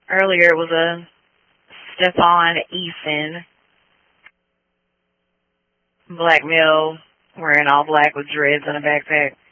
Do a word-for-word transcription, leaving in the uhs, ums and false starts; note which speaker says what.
Speaker 1: Earlier it was a Stephon Eason, black male, wearing all black with dreads and a backpack.